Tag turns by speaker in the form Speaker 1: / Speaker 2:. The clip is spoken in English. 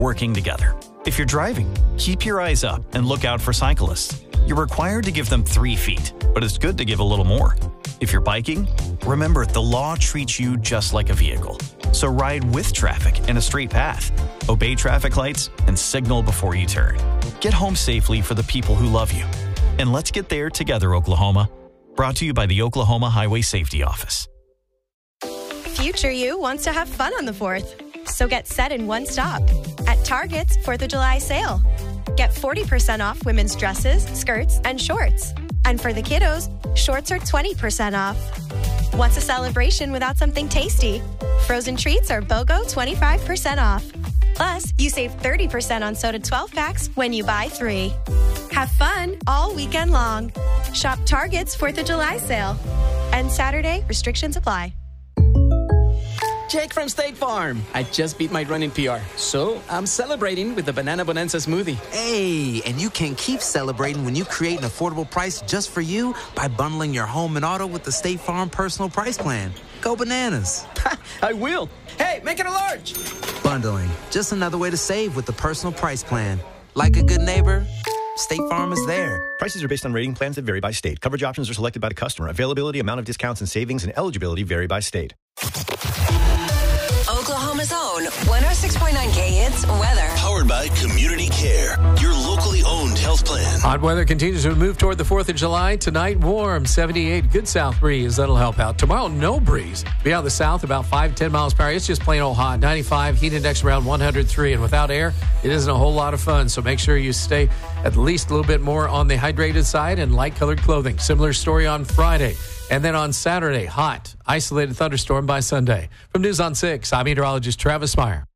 Speaker 1: working together. If you're driving, keep your eyes up and look out for cyclists. You're required to give them 3 feet, but it's good to give a little more. If you're biking, remember the law treats you just like a vehicle. So ride with traffic in a straight path, obey traffic lights, and signal before you turn. Get home safely for the people who love you. And let's get there together, Oklahoma. Brought to you by the Oklahoma Highway Safety Office.
Speaker 2: Future you wants to have fun on the 4th, so get set in one stop at Target's 4th of July sale. Get 40% off women's dresses, skirts, and shorts. And for the kiddos, shorts are 20% off. What's a celebration without something tasty? Frozen treats are BOGO 25% off. Plus, you save 30% on soda 12-packs when you buy 3. Have fun all weekend long. Shop Target's 4th of July sale. And Saturday, restrictions apply.
Speaker 3: Jake from State Farm. I just beat my running PR, so I'm celebrating with the Banana Bonanza smoothie.
Speaker 4: Hey, and you can keep celebrating when you create an affordable price just for you by bundling your home and auto with the State Farm Personal Price Plan. Go bananas.
Speaker 3: I will. Hey, make it a large.
Speaker 4: Bundling, just another way to save with the Personal Price Plan. Like a good neighbor, State Farm is there.
Speaker 5: Prices are based on rating plans that vary by state. Coverage options are selected by the customer. Availability, amount of discounts and savings, and eligibility vary by state.
Speaker 6: Oklahoma's own 106.9K Hits weather.
Speaker 7: Powered by Community Care, your locally owned health plan.
Speaker 8: Hot weather continues to move toward the 4th of July. Tonight, warm, 78, good south breeze. That'll help out. Tomorrow, no breeze. Be out of the south about 5-10 miles per hour. It's just plain old hot. 95, heat index around 103. And without air, it isn't a whole lot of fun. So make sure you stay at least a little bit more on the hydrated side and light-colored clothing. Similar story on Friday. And then on Saturday, hot, isolated thunderstorm by Sunday. From News on 6, I'm meteorologist Travis Meyer.